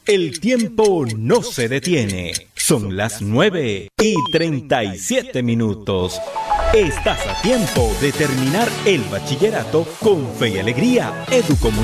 El tiempo no se detiene. Son las 9:37. Estás a tiempo de terminar el bachillerato con fe y alegría. Educomunicaciones